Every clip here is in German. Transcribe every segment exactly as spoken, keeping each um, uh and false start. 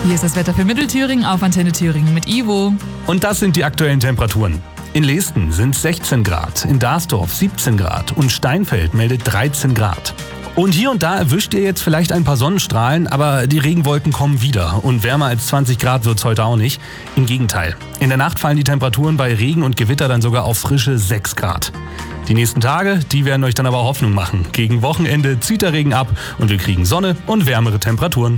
Hier ist das Wetter für Mittelthüringen auf Antenne Thüringen mit Ivo. Und das sind die aktuellen Temperaturen. In Leesten sind sechzehn Grad, in Darsdorf siebzehn Grad und Steinfeld meldet dreizehn Grad. Und hier und da erwischt ihr jetzt vielleicht ein paar Sonnenstrahlen, aber die Regenwolken kommen wieder und wärmer als zwanzig Grad wird's heute auch nicht. Im Gegenteil. In der Nacht fallen die Temperaturen bei Regen und Gewitter dann sogar auf frische sechs Grad. Die nächsten Tage, die werden euch dann aber Hoffnung machen. Gegen Wochenende zieht der Regen ab und wir kriegen Sonne und wärmere Temperaturen.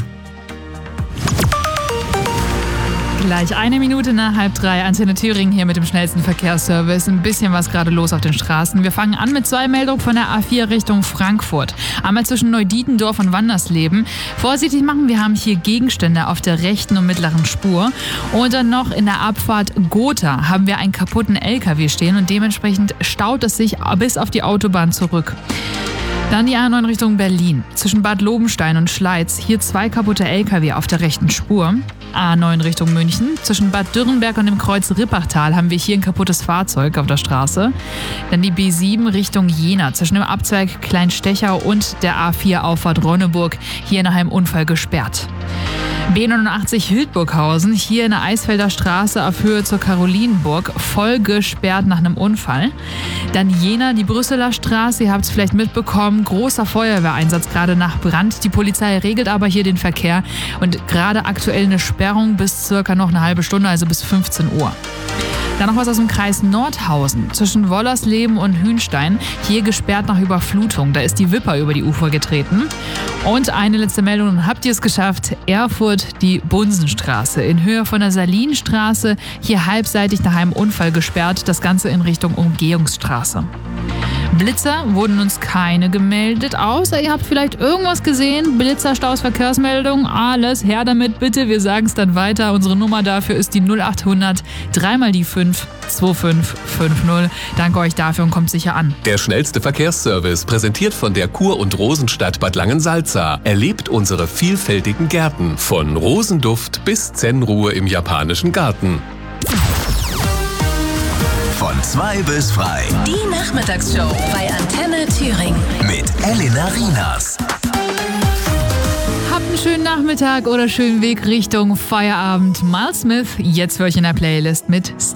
Gleich eine Minute nach halb drei, Antenne Thüringen hier mit dem schnellsten Verkehrsservice. Ein bisschen was gerade los auf den Straßen. Wir fangen an mit zwei Meldungen von der A vier Richtung Frankfurt. Einmal zwischen Neudietendorf und Wandersleben. Vorsichtig machen, wir haben hier Gegenstände auf der rechten und mittleren Spur. Und dann noch in der Abfahrt Gotha haben wir einen kaputten L K W stehen und dementsprechend staut es sich bis auf die Autobahn zurück. Dann die A neun Richtung Berlin. Zwischen Bad Lobenstein und Schleiz. Hier zwei kaputte L K W auf der rechten Spur. A neun Richtung München. Zwischen Bad Dürrenberg und dem Kreuz Rippachtal haben wir hier ein kaputtes Fahrzeug auf der Straße. Dann die B sieben Richtung Jena. Zwischen dem Abzweig Kleinstechau und der A vier Auffahrt Ronneburg. Hier nach einem Unfall gesperrt. B neunundachtzig Hildburghausen, hier in der Eisfelder Straße auf Höhe zur Karolinenburg, voll gesperrt nach einem Unfall. Dann Jena, die Brüsseler Straße, ihr habt es vielleicht mitbekommen, großer Feuerwehreinsatz gerade nach Brand. Die Polizei regelt aber hier den Verkehr und gerade aktuell eine Sperrung bis circa noch eine halbe Stunde, also bis fünfzehn Uhr. Dann noch was aus dem Kreis Nordhausen, zwischen Wollersleben und Hünstein, hier gesperrt nach Überflutung. Da ist die Wipper über die Ufer getreten. Und eine letzte Meldung, und habt ihr es geschafft, Erfurt, die Bunsenstraße in Höhe von der Salinstraße, hier halbseitig nach einem Unfall gesperrt, das Ganze in Richtung Umgehungsstraße. Blitzer wurden uns keine gemeldet, außer ihr habt vielleicht irgendwas gesehen. Blitzerstaus, Verkehrsmeldung, alles her damit bitte. Wir sagen es dann weiter. Unsere Nummer dafür ist die null achthundert, dreimal die fünf, zwei fünf fünf null. Danke euch dafür und kommt sicher an. Der schnellste Verkehrsservice, präsentiert von der Kur- und Rosenstadt Bad Langensalza. Erlebt unsere vielfältigen Gärten, von Rosenduft bis Zen-Ruhe im japanischen Garten. Von zwei bis frei. Die Nachmittagsshow bei Antenne Thüringen. Mit Elena Rienas. Habt einen schönen Nachmittag oder schönen Weg Richtung Feierabend. Miles Smith, jetzt für euch in der Playlist mit Stay.